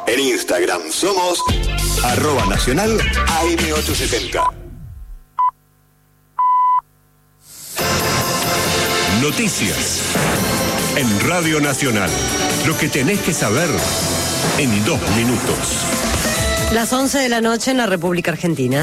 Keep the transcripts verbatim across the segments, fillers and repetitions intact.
En Instagram somos arroba nacional A M ochocientos setenta. Noticias en Radio Nacional. Lo que tenés que saber en dos minutos. Las once de la noche en la República Argentina.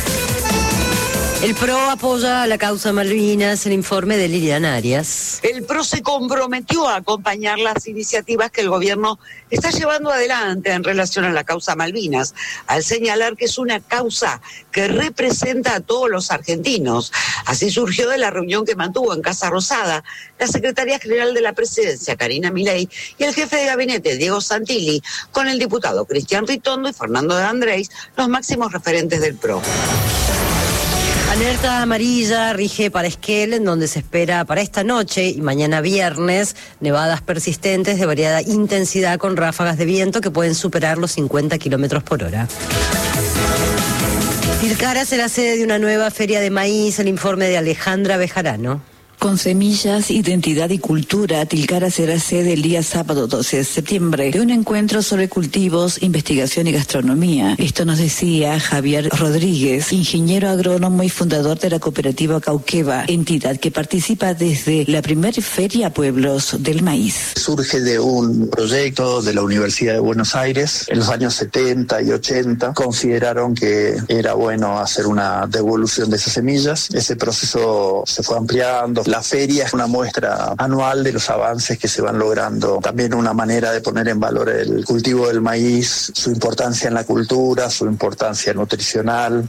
El P R O apoya a la causa Malvinas, el informe de Lilian Arias. El P R O se comprometió a acompañar las iniciativas que el gobierno está llevando adelante en relación a la causa Malvinas, al señalar que es una causa que representa a todos los argentinos. Así surgió de la reunión que mantuvo en Casa Rosada la secretaria general de la Presidencia, Karina Milei, y el jefe de gabinete, Diego Santilli, con el diputado Cristian Ritondo y Fernando de Andrés, los máximos referentes del P R O. Alerta amarilla rige para Esquel, en donde se espera para esta noche y mañana viernes nevadas persistentes de variada intensidad con ráfagas de viento que pueden superar los cincuenta kilómetros por hora. Tilcara será sede de una nueva feria de maíz, el informe de Alejandra Bejarano. Con semillas, identidad y cultura, Tilcara será sede el día sábado doce de septiembre de un encuentro sobre cultivos, investigación y gastronomía. Esto nos decía Javier Rodríguez, ingeniero agrónomo y fundador de la cooperativa Cauqueva, entidad que participa desde la primera Feria Pueblos del Maíz. Surge de un proyecto de la Universidad de Buenos Aires. En los años setenta y ochenta consideraron que era bueno hacer una devolución de esas semillas. Ese proceso se fue ampliando. La feria es una muestra anual de los avances que se van logrando. También una manera de poner en valor el cultivo del maíz, su importancia en la cultura, su importancia nutricional.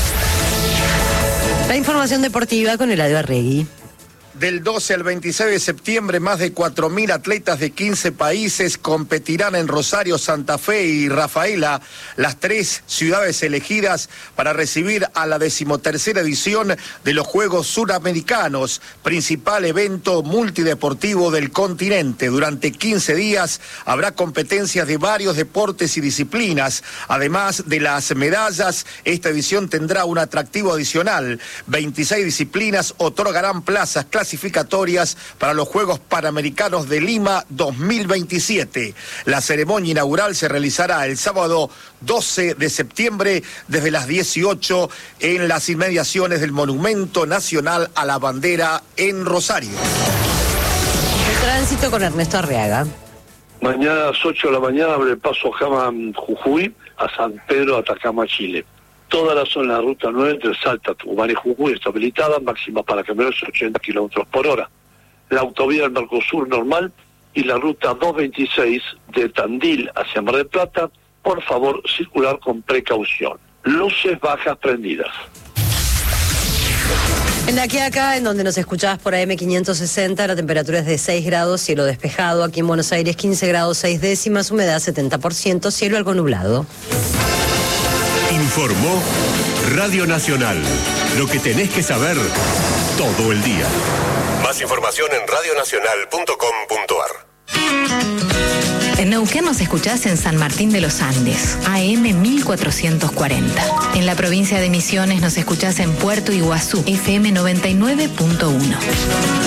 La información deportiva con Eladio Arregui. Del doce al veintiséis de septiembre, más de cuatro mil atletas de quince países competirán en Rosario, Santa Fe y Rafaela, las tres ciudades elegidas para recibir a la decimotercera edición de los Juegos Suramericanos, principal evento multideportivo del continente. Durante quince días habrá competencias de varios deportes y disciplinas. Además de las medallas, esta edición tendrá un atractivo adicional. veintiséis disciplinas otorgarán plazas clasificatorias clasificatorias para los Juegos Panamericanos de Lima dos mil veintisiete. La ceremonia inaugural se realizará el sábado doce de septiembre desde las dieciocho en las inmediaciones del Monumento Nacional a la Bandera en Rosario. El tránsito con Ernesto Arriaga. Mañana a las ocho de la mañana abre el paso Jama Jujuy a San Pedro, Atacama, Chile. Toda la zona de la ruta nueve entre Salta, Tucumán y Jujuy está habilitada, máxima para camiones ochenta kilómetros por hora. La autovía del Mercosur normal y la ruta doscientos veintiséis de Tandil hacia Mar del Plata, por favor circular con precaución. Luces bajas prendidas. En La Quiaca, en donde nos escuchabas por A M quinientos sesenta, la temperatura es de seis grados, cielo despejado. Aquí en Buenos Aires quince grados seis décimas, humedad setenta por ciento, cielo algo nublado. Informó Radio Nacional. Lo que tenés que saber todo el día. Más información en radio nacional punto com punto ar. En Neuquén nos escuchás en San Martín de los Andes, A M mil cuatrocientos cuarenta. En la provincia de Misiones nos escuchás en Puerto Iguazú, F M noventa y nueve punto uno.